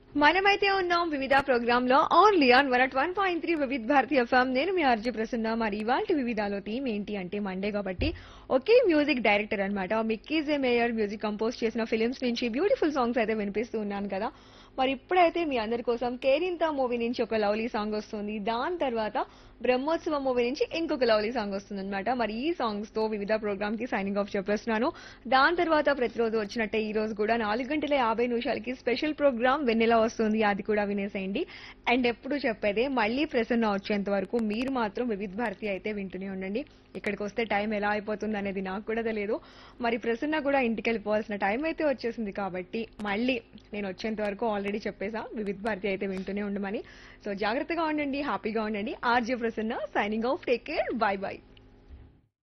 మనమైతే ఉన్నాం వివిధ ప్రోగ్రామ్ లో only on 101.3 Vividh Bharati FM. నేను మీ ఆర్జే ప్రసన్న. మరి ఇవాళ వివిధాలో థీమ్ ఏంటి అంటే మండే కాబట్టి ఒకే మ్యూజిక్ డైరెక్టర్ అన్నమాట మిక్కీ జే మేయర్ మ్యూజిక్ కంపోజ్ చేసిన ఫిలిమ్స్ నుంచి బ్యూటిఫుల్ సాంగ్స్ అయితే వినిపిస్తూ ఉన్నాను కదా. మరి ఇప్పుడైతే మీ అందరి కోసం కేరింత మూవీ నుంచి ఒక లవ్లీ సాంగ్ వస్తుంది. దాని తర్వాత బ్రహ్మోత్సవం మూవీ నుంచి ఇంకొక లవ్లీ సాంగ్ వస్తుంది అనమాట. మరి ఈ సాంగ్స్ తో వివిధ ప్రోగ్రామ్ కి సైనింగ్ ఆఫ్ చెప్పేస్తున్నాను. దాని తర్వాత ప్రతిరోజు వచ్చినట్టే ఈ రోజు కూడా 4:50 స్పెషల్ ప్రోగ్రామ్ వెన్నెల వస్తుంది. అది కూడా వినేసేయండి. అండ్ ఎప్పుడు చెప్పేదే మళ్ళీ ప్రసన్న వచ్చేంత వరకు మీరు మాత్రం వివిధ భారతి అయితే వింటూనే ఉండండి. ఇక్కడికి వస్తే టైం ఎలా అయిపోతుంది అనేది నాకు కూడా తెలియదు. మరి ప్రసన్న కూడా ఇంటికి వెళ్ళిపోవాల్సిన టైం అయితే వచ్చేసింది కాబట్టి మళ్ళీ నేను వచ్చేంత వరకు ఆల్రెడీ చెప్పేసా వివిధ భారతి అయితే వింటూనే ఉండమని. సో జాగ్రత్తగా ఉండండి, హ్యాపీగా ఉండండి. RJ Prasanna signing off. Take care, by by.